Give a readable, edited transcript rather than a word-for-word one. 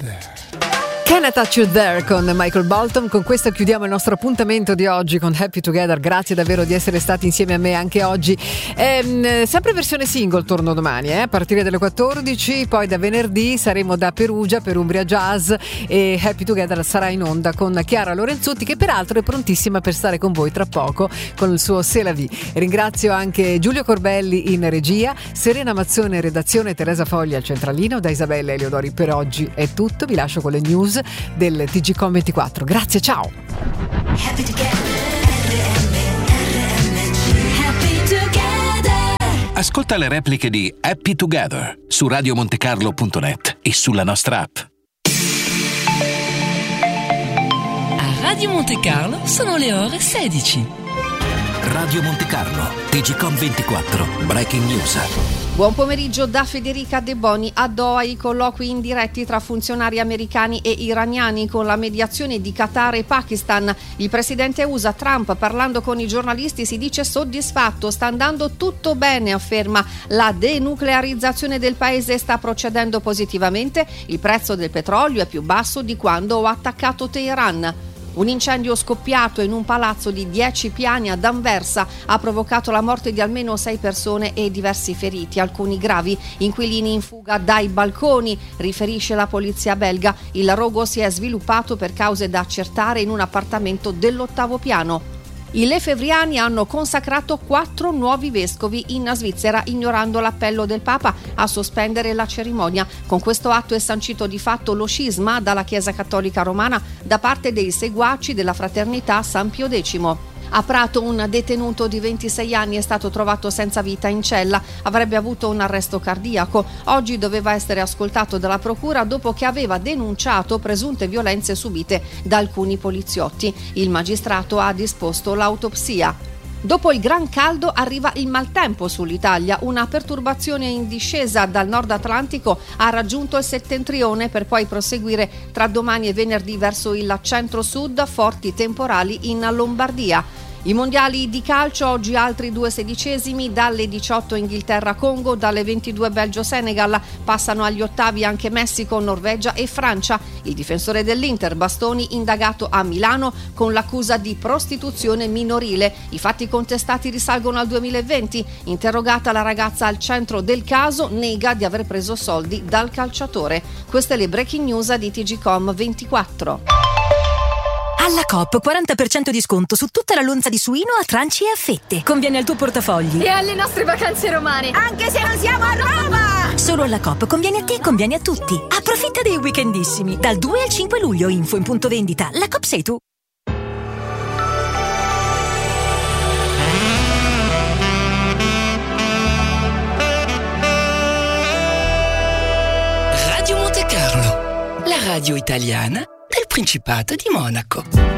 Can I Touch You There con Michael Bolton. Con questo chiudiamo il nostro appuntamento di oggi con Happy Together. Grazie davvero di essere stati insieme a me anche oggi. Sempre versione single, torno domani a partire dalle 14. Poi da venerdì saremo da Perugia per Umbria Jazz e Happy Together sarà in onda con Chiara Lorenzutti, che peraltro è prontissima per stare con voi tra poco con il suo C'est la vie. Ringrazio anche Giulio Corbelli in regia, Serena Mazzone in redazione, Teresa Foglia al centralino. Da Isabella Eleodori per oggi è tutto. Vi lascio con le news del TGCOM 24. Grazie, ciao. Ascolta le repliche di Happy Together su radiomontecarlo.net e sulla nostra app. A Radio Monte Carlo sono le ore 16. Radio Monte Carlo, TGCOM 24, Breaking News. Buon pomeriggio da Federica De Boni. A Doha i colloqui indiretti tra funzionari americani e iraniani con la mediazione di Qatar e Pakistan. Il presidente USA Trump, parlando con i giornalisti, si dice soddisfatto, sta andando tutto bene, afferma. La denuclearizzazione del paese sta procedendo positivamente, il prezzo del petrolio è più basso di quando ho attaccato Teheran. Un incendio scoppiato in un palazzo di 10 piani ad Anversa ha provocato la morte di almeno 6 persone e diversi feriti, alcuni gravi. Inquilini in fuga dai balconi, riferisce la polizia belga. Il rogo si è sviluppato per cause da accertare in un appartamento dell'8° piano. I lefebvriani hanno consacrato 4 nuovi vescovi in Svizzera, ignorando l'appello del Papa a sospendere la cerimonia. Con questo atto è sancito di fatto lo scisma dalla Chiesa Cattolica Romana da parte dei seguaci della Fraternità San Pio X. A Prato un detenuto di 26 anni è stato trovato senza vita in cella, avrebbe avuto un arresto cardiaco. Oggi doveva essere ascoltato dalla procura dopo che aveva denunciato presunte violenze subite da alcuni poliziotti. Il magistrato ha disposto l'autopsia. Dopo il gran caldo arriva il maltempo sull'Italia. Una perturbazione in discesa dal nord Atlantico ha raggiunto il settentrione per poi proseguire tra domani e venerdì verso il centro-sud, forti temporali in Lombardia. I mondiali di calcio, oggi altri 2 sedicesimi, dalle 18 Inghilterra-Congo, dalle 22 Belgio-Senegal, passano agli ottavi anche Messico, Norvegia e Francia. Il difensore dell'Inter, Bastoni, indagato a Milano con l'accusa di prostituzione minorile. I fatti contestati risalgono al 2020. Interrogata la ragazza al centro del caso, nega di aver preso soldi dal calciatore. Queste le breaking news di TGCOM 24. Alla Coop 40% di sconto su tutta la lonza di suino a tranci e a fette. Conviene al tuo portafogli e alle nostre vacanze romane, anche se non siamo a Roma. Solo alla Coop conviene a te, conviene a tutti. Approfitta dei weekendissimi dal 2 al 5 luglio. Info in punto vendita. La Coop sei tu. Radio Monte Carlo, la radio italiana del Principato di Monaco.